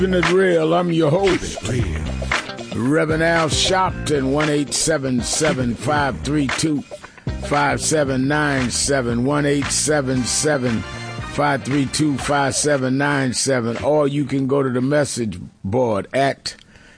Keeping it real, I'm your host, Reverend Al Sharpton, 1-877-532-5797, 1-877-532-5797, or you can go to the message board at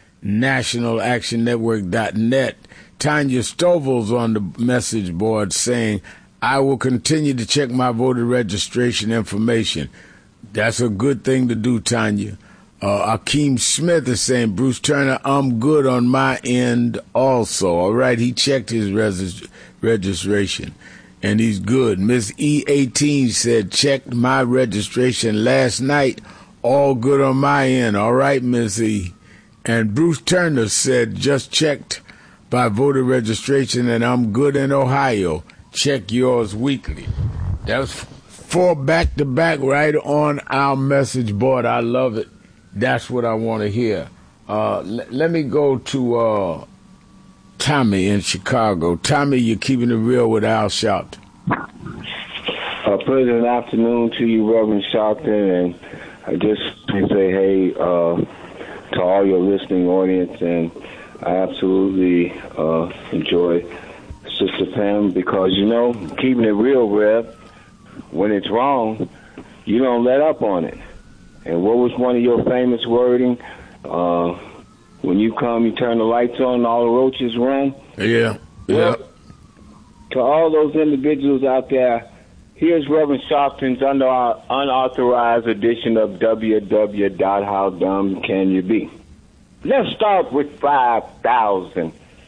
nationalactionnetwork.net. Tanya Stovall's on the message board saying, I will continue to check my voter registration information. That's a good thing to do, Tanya. Akeem Smith is saying, Bruce Turner, I'm good on my end also. All right, he checked his registration, and he's good. Miss E18 said, checked my registration last night. All good on my end. All right, Miss E. And Bruce Turner said, just checked by voter registration, and I'm good in Ohio. Check yours weekly. That was 4 back-to-back right on our message board. I love it. That's what I want to hear. Let me go to Tommy in Chicago. Tommy, you're keeping it real with Al Sharpton. Pleasant afternoon to you, Reverend Sharpton, and I just can say hey to all your listening audience, and I absolutely enjoy Sister Pam because, you know, keeping it real, Rev, when it's wrong, you don't let up on it. And what was one of your famous wording? When you come, you turn the lights on and all the roaches run? Yeah. Well, to all those individuals out there, here's Reverend Sharpton's unauthorized edition of www.howdumbcanyoube. Let's start with $5,000.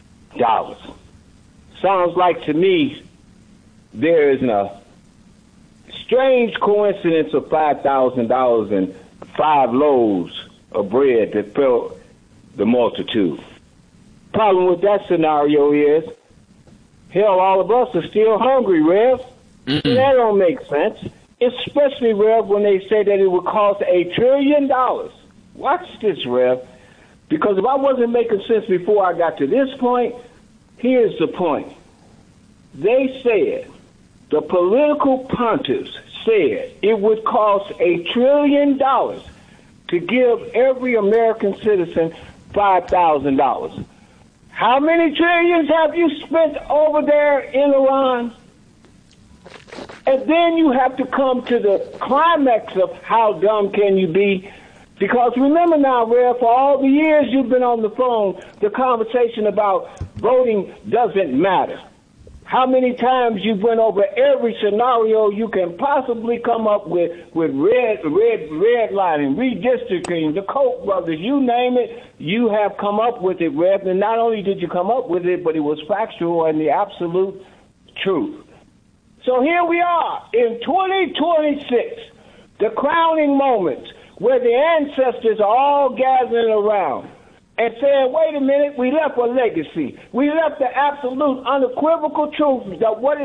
Sounds like to me there is a strange coincidence of $5,000 and 5 loaves of bread that filled the multitude. Problem with that scenario is, hell, all of us are still hungry, Rev. That don't make sense. Especially, Rev, when they say that it would cost $1 trillion. Watch this, Rev. Because if I wasn't making sense before I got to this point, here's the point. They said, the political punters said it would cost $1 trillion to give every American citizen $5,000. How many trillions have you spent over there in Iran? And then you have to come to the climax of how dumb can you be? Because remember now, Rev, for all the years you've been on the phone, the conversation about voting doesn't matter. How many times you went over every scenario you can possibly come up with redlining, redistricting, the Koch brothers, you name it, you have come up with it, Rev. And not only did you come up with it, but it was factual and the absolute truth. So here we are in 2026, the crowning moment where the ancestors are all gathering around and saying, wait a minute, we left a legacy. We left the absolute unequivocal truth that what